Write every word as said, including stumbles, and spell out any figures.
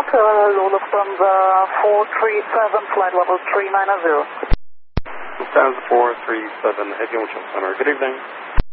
Hello, Lufthansa four three seven, flight level three nine zero. Lufthansa four three seven, Aviation Center. Good evening.